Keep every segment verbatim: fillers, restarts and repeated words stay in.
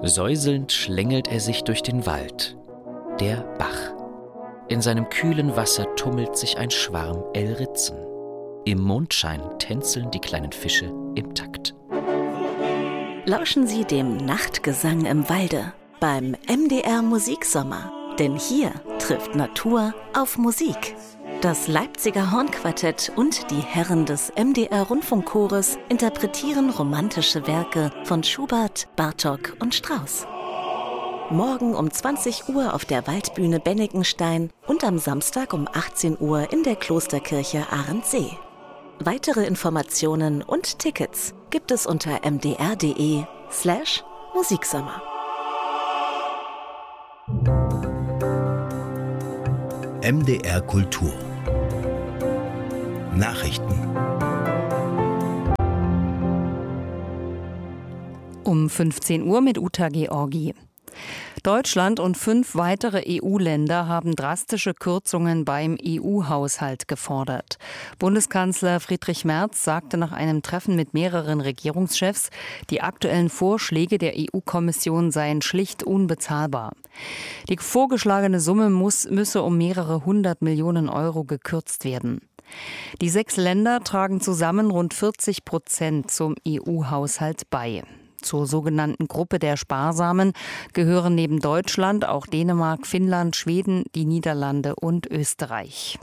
Säuselnd schlängelt er sich durch den Wald. Der Bach. In seinem kühlen Wasser tummelt sich ein Schwarm Elritzen. Im Mondschein tänzeln die kleinen Fische im Takt. Lauschen Sie dem Nachtgesang im Walde beim M D R Musiksommer. Denn hier trifft Natur auf Musik. Das Leipziger Hornquartett und die Herren des M D R Rundfunkchores interpretieren romantische Werke von Schubert, Bartók und Strauss. Morgen um zwanzig Uhr auf der Waldbühne Bennikenstein und am Samstag um achtzehn Uhr in der Klosterkirche Ahrensee. Weitere Informationen und Tickets gibt es unter mdr.de slash Musiksommer. M D R Kultur Nachrichten. Um fünfzehn Uhr mit Uta Georgi. Deutschland und fünf weitere E U-Länder haben drastische Kürzungen beim E U-Haushalt gefordert. Bundeskanzler Friedrich Merz sagte nach einem Treffen mit mehreren Regierungschefs, die aktuellen Vorschläge der E U-Kommission seien schlicht unbezahlbar. Die vorgeschlagene Summe muss, müsse um mehrere hundert Millionen Euro gekürzt werden. Die sechs Länder tragen zusammen rund vierzig Prozent zum E U-Haushalt bei. Zur sogenannten Gruppe der Sparsamen gehören neben Deutschland auch Dänemark, Finnland, Schweden, die Niederlande und Österreich.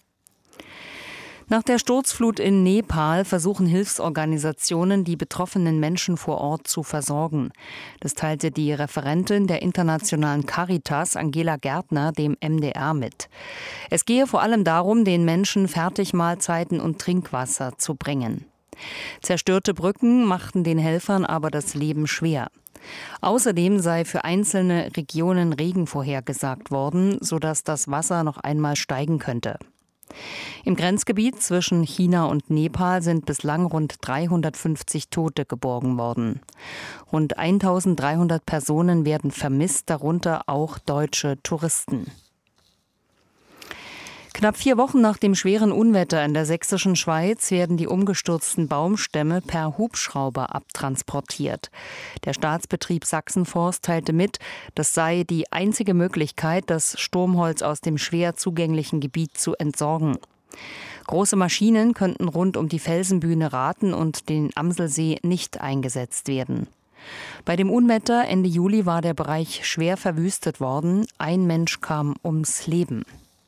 Nach der Sturzflut in Nepal versuchen Hilfsorganisationen, die betroffenen Menschen vor Ort zu versorgen. Das teilte die Referentin der internationalen Caritas, Angela Gärtner, dem M D R mit. Es gehe vor allem darum, den Menschen Fertigmahlzeiten und Trinkwasser zu bringen. Zerstörte Brücken machten den Helfern aber das Leben schwer. Außerdem sei für einzelne Regionen Regen vorhergesagt worden, sodass das Wasser noch einmal steigen könnte. Im Grenzgebiet zwischen China und Nepal sind bislang rund dreihundertfünfzig Tote geborgen worden. Rund eintausenddreihundert Personen werden vermisst, darunter auch deutsche Touristen. Knapp vier Wochen nach dem schweren Unwetter in der sächsischen Schweiz werden die umgestürzten Baumstämme per Hubschrauber abtransportiert. Der Staatsbetrieb Sachsenforst teilte mit, das sei die einzige Möglichkeit, das Sturmholz aus dem schwer zugänglichen Gebiet zu entsorgen. Große Maschinen könnten rund um die Felsenbühne Rathen und den Amselsee nicht eingesetzt werden. Bei dem Unwetter Ende Juli war der Bereich schwer verwüstet worden. Ein Mensch kam ums Leben.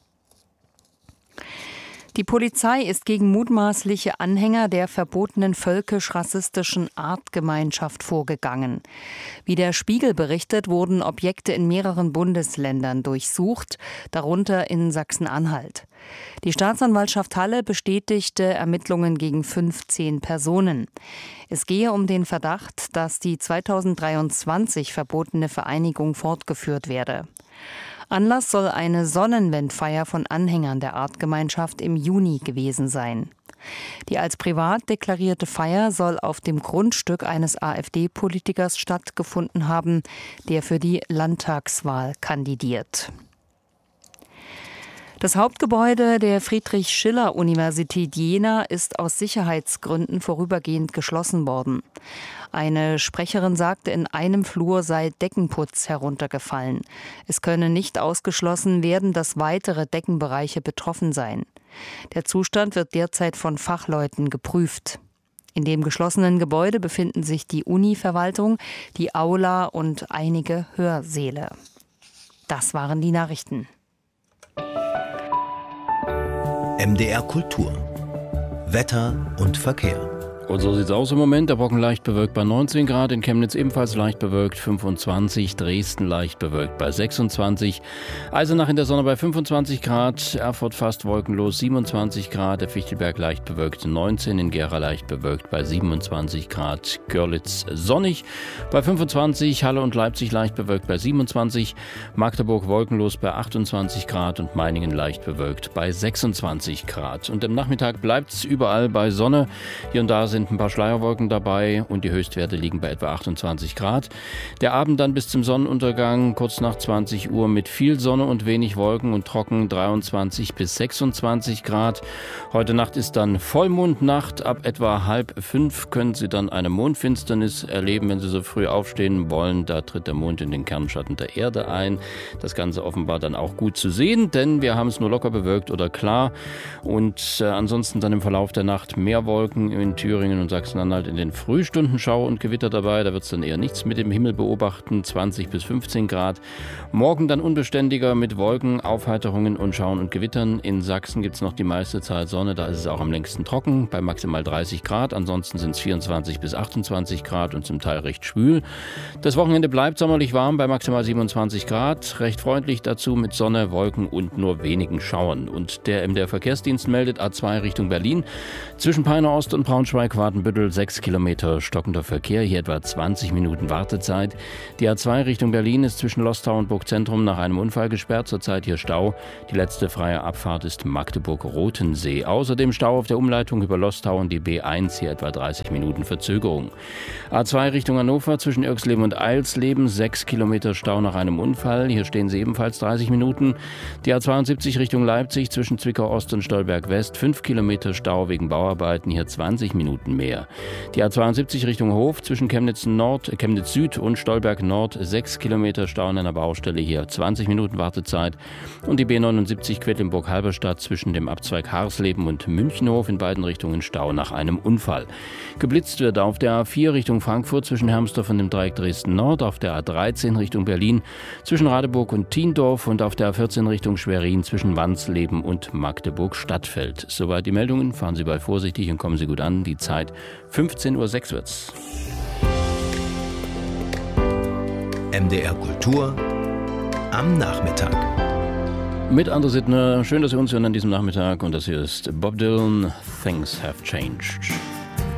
Die Polizei ist gegen mutmaßliche Anhänger der verbotenen völkisch-rassistischen Artgemeinschaft vorgegangen. Wie der Spiegel berichtet, wurden Objekte in mehreren Bundesländern durchsucht, darunter in Sachsen-Anhalt. Die Staatsanwaltschaft Halle bestätigte Ermittlungen gegen fünfzehn Personen. Es gehe um den Verdacht, dass die zweitausenddreiundzwanzig verbotene Vereinigung fortgeführt werde. Anlass soll eine Sonnenwendfeier von Anhängern der Artgemeinschaft im Juni gewesen sein. Die als privat deklarierte Feier soll auf dem Grundstück eines AfD-Politikers stattgefunden haben, der für die Landtagswahl kandidiert. Das Hauptgebäude der Friedrich-Schiller-Universität Jena ist aus Sicherheitsgründen vorübergehend geschlossen worden. Eine Sprecherin sagte, in einem Flur sei Deckenputz heruntergefallen. Es könne nicht ausgeschlossen werden, dass weitere Deckenbereiche betroffen seien. Der Zustand wird derzeit von Fachleuten geprüft. In dem geschlossenen Gebäude befinden sich die Uni-Verwaltung, die Aula und einige Hörsäle. Das waren die Nachrichten. M D R Kultur. Wetter und Verkehr. Und so sieht's aus im Moment. Der Brocken leicht bewölkt bei neunzehn Grad, in Chemnitz ebenfalls leicht bewölkt fünfundzwanzig, Dresden leicht bewölkt bei sechsundzwanzig, Eisenach in der Sonne bei fünfundzwanzig Grad, Erfurt fast wolkenlos siebenundzwanzig Grad, der Fichtelberg leicht bewölkt neunzehn, in Gera leicht bewölkt bei siebenundzwanzig Grad, Görlitz sonnig bei fünfundzwanzig, Halle und Leipzig leicht bewölkt bei siebenundzwanzig, Magdeburg wolkenlos bei achtundzwanzig Grad und Meiningen leicht bewölkt bei sechsundzwanzig Grad. Und am Nachmittag bleibt's überall bei Sonne. Hier und da sind sind ein paar Schleierwolken dabei und die Höchstwerte liegen bei etwa achtundzwanzig Grad. Der Abend dann bis zum Sonnenuntergang, kurz nach zwanzig Uhr mit viel Sonne und wenig Wolken und trocken dreiundzwanzig bis sechsundzwanzig Grad. Heute Nacht ist dann Vollmondnacht. Ab etwa halb fünf können Sie dann eine Mondfinsternis erleben, wenn Sie so früh aufstehen wollen. Da tritt der Mond in den Kernschatten der Erde ein. Das Ganze offenbar dann auch gut zu sehen, denn wir haben es nur locker bewölkt oder klar. Und äh, ansonsten dann im Verlauf der Nacht mehr Wolken in Thüringen und Sachsen-Anhalt in den Frühstunden, Schauer und Gewitter dabei. Da wird es dann eher nichts mit dem Himmel beobachten, zwanzig bis fünfzehn Grad. Morgen dann unbeständiger mit Wolken, Aufheiterungen und Schauern und Gewittern. In Sachsen gibt es noch die meiste Zeit Sonne, da ist es auch am längsten trocken, bei maximal dreißig Grad. Ansonsten sind es vierundzwanzig bis achtundzwanzig Grad und zum Teil recht schwül. Das Wochenende bleibt sommerlich warm bei maximal siebenundzwanzig Grad. Recht freundlich dazu mit Sonne, Wolken und nur wenigen Schauern. Und der M D R Verkehrsdienst meldet A zwei Richtung Berlin. Zwischen Peine Ost und Braunschweig-Watenbüttel sechs Kilometer stockender Verkehr, hier etwa zwanzig Minuten Wartezeit. Die A zwei Richtung Berlin ist zwischen Lostau und Burgzentrum nach einem Unfall gesperrt, zurzeit hier Stau. Die letzte freie Abfahrt ist Magdeburg-Rotensee. Außerdem Stau auf der Umleitung über Lostau und die B eins, hier etwa dreißig Minuten Verzögerung. A zwei Richtung Hannover zwischen Irxleben und Eilsleben, sechs Kilometer Stau nach einem Unfall. Hier stehen Sie ebenfalls dreißig Minuten. Die A zweiundsiebzig Richtung Leipzig zwischen Zwickau Ost und Stolberg West, fünf Kilometer Stau wegen Bauarbeiten, hier zwanzig Minuten mehr. Die A zweiundsiebzig Richtung Hof zwischen Chemnitz Nord, Chemnitz Süd und Stolberg Nord, sechs Kilometer Stau an einer Baustelle, hier zwanzig Minuten Wartezeit. Und die B neunundsiebzig Quedlinburg-Halberstadt zwischen dem Abzweig Harsleben und Münchenhof, in beiden Richtungen Stau nach einem Unfall. Geblitzt wird auf der A vier Richtung Frankfurt zwischen Hermsdorf und dem Dreieck Dresden Nord, auf der A dreizehn Richtung Berlin zwischen Radeburg und Tiendorf und auf der A vierzehn Richtung Schwerin zwischen Wansleben und Magdeburg-Stadtfeld. Soweit die Meldungen. Fahren Sie bald vorsichtig und kommen Sie gut an. Die Zeit fünfzehn Uhr sechs wird's. M D R Kultur am Nachmittag. Mit André Sittner. Schön, dass Sie uns hören an diesem Nachmittag. Und das hier ist Bob Dylan, Things Have Changed.